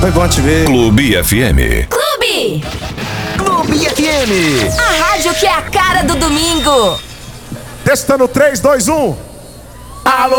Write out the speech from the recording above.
Foi bom te ver. Clube FM. Clube! Clube FM. A rádio que é a cara do domingo. Testando 3, 2, 1. Alô,